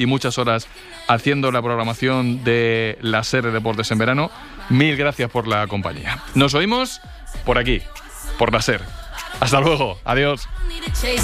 y muchas horas haciendo la programación de la SER de Deportes en Verano. Mil gracias por la compañía. Nos oímos por aquí, por la SER. Hasta luego. Adiós.